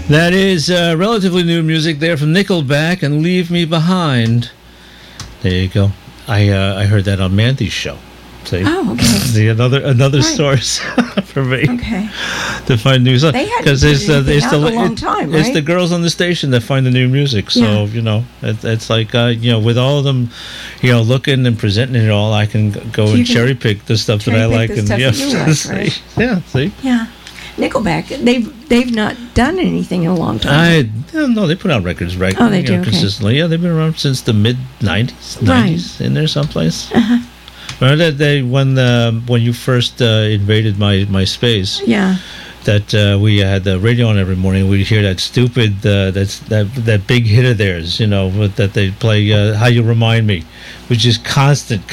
That is relatively new music there from Nickelback and Leave Me Behind. There you go. I heard that on Mandy's show. See? Oh, okay. See, another Right. source for me Okay. to find new songs. They hadn't put anything out in a long time, It's right? the girls on the station that find the new music. So, it's like, with all of them, looking and presenting it all, I can go You and can cherry pick the stuff that I cherry-pick like. the And stuff that you like, see. right? Yeah, see? Yeah. Nickelback, they've not done anything in a long time. No, they put out records Oh, they do, okay. consistently. Yeah, they've been around since the mid-90s, Right. in there someplace. Uh-huh. Remember that when you first invaded my space, Yeah. that we had the radio on every morning. We'd hear that stupid that big hit of theirs, that they play, "How You Remind Me," which is constant.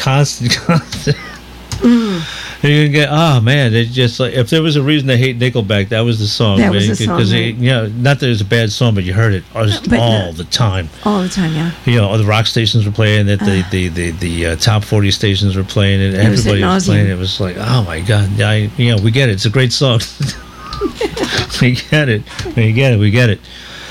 You can get, oh man, it's just like, if there was a reason to hate Nickelback, that was the song. That was the song, right. Not that it was a bad song, but you heard it all the time. All the time, yeah. The rock stations were playing it, the top 40 stations were playing it, It was everybody was ad nauseam. playing it. It was like, oh my god, we get it. It's a great song. we get it. We get it.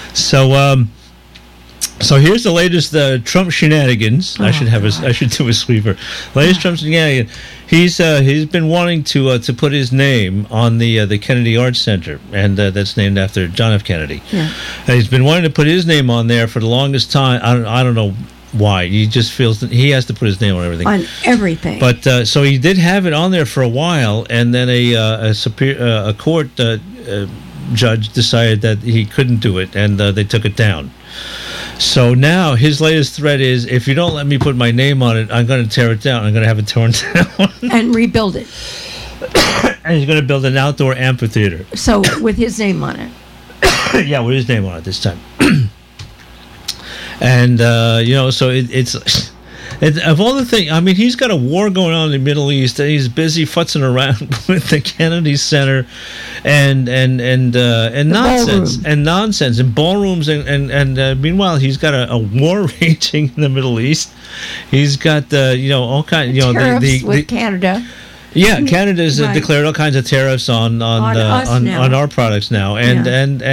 So here's the latest Trump shenanigans. Oh, I should do a sweeper. Latest Trump shenanigan. He's been wanting to put his name on the Kennedy Arts Center, and that's named after John F. Kennedy. Yeah. And he's been wanting to put his name on there for the longest time. I don't know why. He just feels that he has to put his name on everything. On everything. But so he did have it on there for a while, and then a court judge decided that he couldn't do it, and they took it down. So now his latest threat is, if you don't let me put my name on it, I'm going to tear it down. I'm going to have it torn down. And rebuild it. And he's going to build an outdoor amphitheater. So with his name on it. Yeah, with his name on it this time. And, so it's of all the things, I mean, he's got a war going on in the Middle East, and he's busy futzing around with the Kennedy Center and nonsense ballroom. and nonsense and ballrooms and meanwhile he's got a war raging in the Middle East. He's got all kinds Tariffs with Canada. Yeah, Canada's Right. declared all kinds of tariffs on us now. our products now, and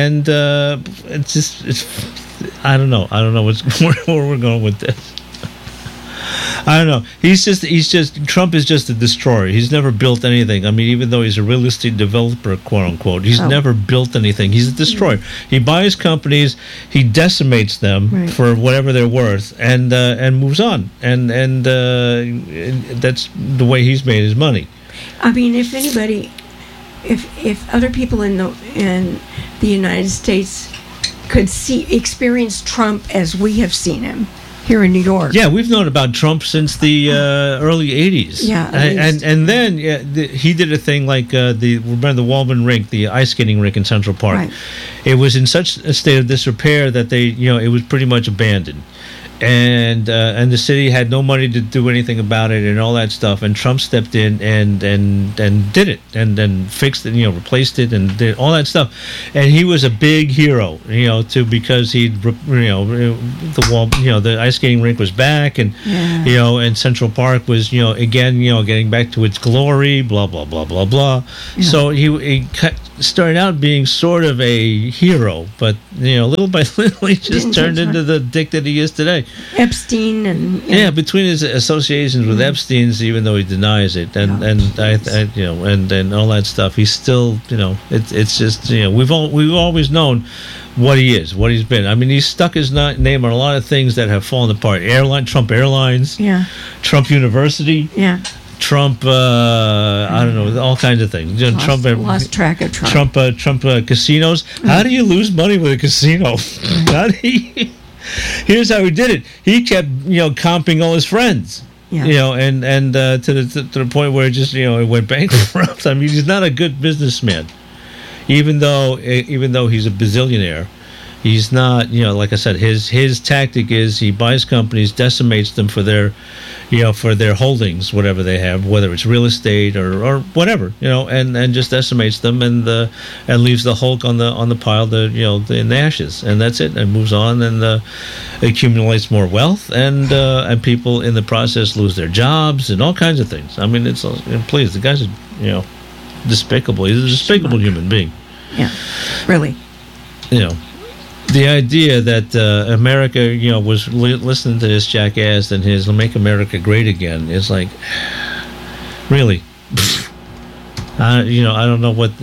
it's I don't know where we're going with this. I don't know. He's just Trump is just a destroyer. He's never built anything. I mean, even though he's a real estate developer, quote unquote, he's never built anything. He's a destroyer. He buys companies, he decimates them Right. for whatever they're worth, and moves on. And that's the way he's made his money. I mean, if anybody, if other people in the United States could experience Trump as we have seen him here in New York. Yeah, we've known about Trump since the early '80s. Yeah, and then he did a thing like remember the Walman Rink, the ice skating rink in Central Park. Right. It was in such a state of disrepair that it was pretty much abandoned. And the city had no money to do anything about it and all that stuff. And Trump stepped in and did it and then fixed it, replaced it and did all that stuff. And he was a big hero, because the wall, the ice skating rink was back, and and Central Park was again getting back to its glory. Blah blah blah blah blah. Yeah. So he started out being sort of a hero, but little by little he just turned into the dick that he is today. Epstein and Between his associations with Epstein's, even though he denies it, and all that stuff, he's still it's just we've always known what he is, what he's been. I mean, he's stuck his name on a lot of things that have fallen apart. Trump Airlines, Trump University, Trump, I don't know, all kinds of things. Lost track of Trump. Trump casinos. How do you lose money with a casino? Here's how he did it. He kept, comping all his friends. And to the point where it went bankrupt. I mean, he's not a good businessman. Even though he's a bazillionaire, he's not. Like I said, his tactic is he buys companies, decimates them for their holdings, whatever they have, whether it's real estate or whatever, and just decimates them and leaves the Hulk on the pile, in the ashes, and that's it, and moves on and accumulates more wealth, and people in the process lose their jobs and all kinds of things. I mean, please, the guy's despicable. He's a despicable human being. Yeah, really. the idea that America, was listening to this jackass and his "Make America Great Again" is like, really. I don't know what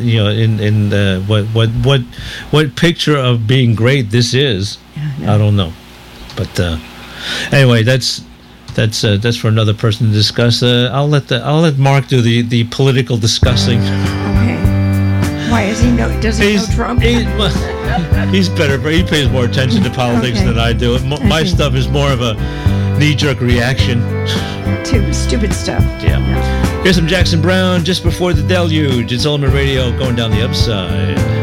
what picture of being great this is. I don't know, but anyway, that's for another person to discuss. I'll let Mark do the political discussing. Okay. Why is he does he know Trump? He's better, but he pays more attention to politics than I do. My stuff is more of a knee-jerk reaction to stupid stuff. Yeah. Here's some Jackson Browne, Just Before the Deluge. It's Element Radio, going down the upside.